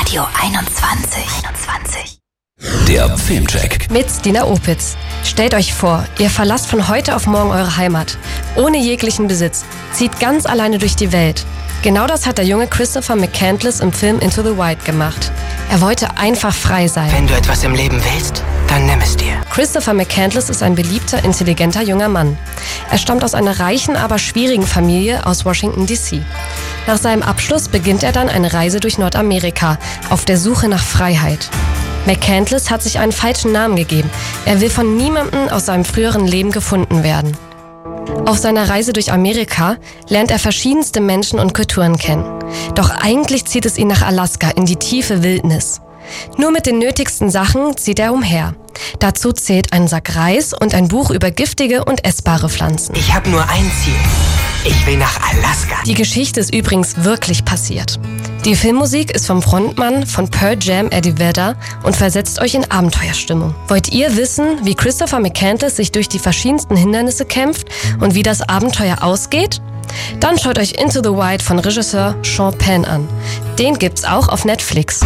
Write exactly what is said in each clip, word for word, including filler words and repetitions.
Radio einundzwanzig. einundzwanzig. Der Filmcheck. Mit Stina Opitz. Stellt euch vor, ihr verlasst von heute auf morgen eure Heimat. Ohne jeglichen Besitz. Zieht ganz alleine durch die Welt. Genau das hat der junge Christopher McCandless im Film Into the Wild gemacht. Er wollte einfach frei sein. Wenn du etwas im Leben willst, dann nimm es dir. Christopher McCandless ist ein beliebter, intelligenter junger Mann. Er stammt aus einer reichen, aber schwierigen Familie aus Washington D C. Nach seinem Abschluss beginnt er dann eine Reise durch Nordamerika auf der Suche nach Freiheit. McCandless hat sich einen falschen Namen gegeben. Er will von niemandem aus seinem früheren Leben gefunden werden. Auf seiner Reise durch Amerika lernt er verschiedenste Menschen und Kulturen kennen. Doch eigentlich zieht es ihn nach Alaska in die tiefe Wildnis. Nur mit den nötigsten Sachen zieht er umher. Dazu zählt ein Sack Reis und ein Buch über giftige und essbare Pflanzen. Ich habe nur ein Ziel. Ich will nach Alaska. Die Geschichte ist übrigens wirklich passiert. Die Filmmusik ist vom Frontmann von Pearl Jam, Eddie Vedder, und versetzt euch in Abenteuerstimmung. Wollt ihr wissen, wie Christopher McCandless sich durch die verschiedensten Hindernisse kämpft und wie das Abenteuer ausgeht? Dann schaut euch Into the Wild von Regisseur Sean Penn an. Den gibt's auch auf Netflix.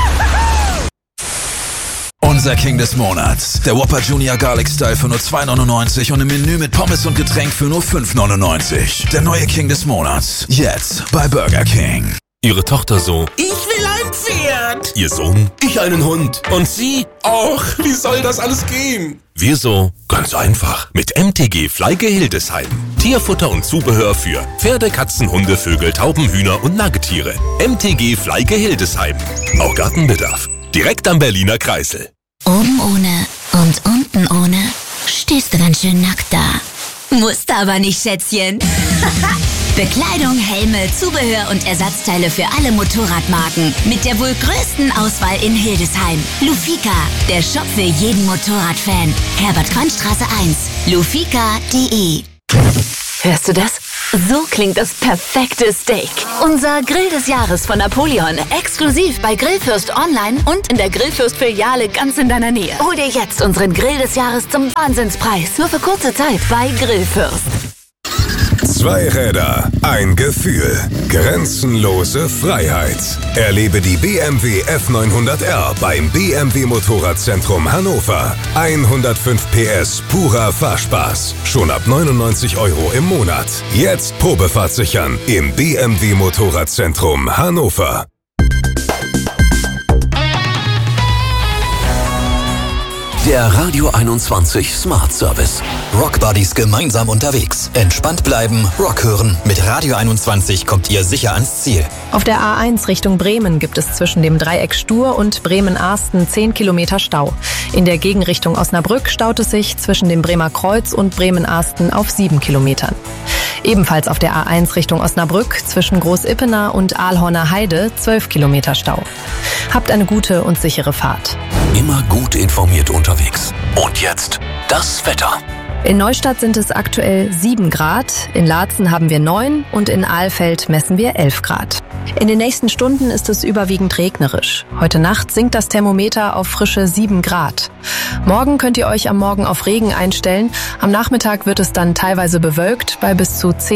Unser King des Monats. Der Whopper Junior Garlic Style für nur zwei neunundneunzig und im Menü mit Pommes und Getränk für nur fünf neunundneunzig. Der neue King des Monats. Jetzt bei Burger King. Ihre Tochter so: Ich will ein Pferd. Ihr Sohn: Ich einen Hund. Und Sie: Och, wie soll das alles gehen? Wir so: Ganz einfach. Mit M T G Fleige Hildesheim. Tierfutter und Zubehör für Pferde, Katzen, Hunde, Vögel, Tauben, Hühner und Nagetiere. M T G Fleige Hildesheim. Auch Gartenbedarf. Direkt am Berliner Kreisel. Oben ohne und unten ohne stehst du ganz schön nackt da. Musst aber nicht, Schätzchen. Bekleidung, Helme, Zubehör und Ersatzteile für alle Motorradmarken. Mit der wohl größten Auswahl in Hildesheim. Lufika, der Shop für jeden Motorradfan. Herbert-Quandt-Straße eins. lufika punkt de. Hörst du das? So klingt das perfekte Steak. Unser Grill des Jahres von Napoleon. Exklusiv bei Grillfürst online und in der Grillfürst-Filiale ganz in deiner Nähe. Hol dir jetzt unseren Grill des Jahres zum Wahnsinnspreis. Nur für kurze Zeit bei Grillfürst. Zwei Räder, ein Gefühl, grenzenlose Freiheit. Erlebe die B M W F neunhundert R beim B M W Motorradzentrum Hannover. hundertfünf P S purer Fahrspaß. Schon ab neunundneunzig Euro im Monat. Jetzt Probefahrt sichern im B M W Motorradzentrum Hannover. Der Radio einundzwanzig Smart Service. Rock Buddies gemeinsam unterwegs. Entspannt bleiben, Rock hören. Mit Radio einundzwanzig kommt ihr sicher ans Ziel. Auf der A eins Richtung Bremen gibt es zwischen dem Dreieck Stur und Bremen-Arsten zehn Kilometer Stau. In der Gegenrichtung Osnabrück staut es sich zwischen dem Bremer Kreuz und Bremen-Arsten auf sieben Kilometern. Ebenfalls auf der A eins Richtung Osnabrück zwischen Großippener und Aalhorner Heide zwölf Kilometer Stau. Habt eine gute und sichere Fahrt. Immer gut informiert unterwegs. Und jetzt das Wetter. In Neustadt sind es aktuell sieben Grad, in Laatzen haben wir neun und in Ahlfeld messen wir elf Grad. In den nächsten Stunden ist es überwiegend regnerisch. Heute Nacht sinkt das Thermometer auf frische sieben Grad. Morgen könnt ihr euch am Morgen auf Regen einstellen. Am Nachmittag wird es dann teilweise bewölkt bei bis zu zehn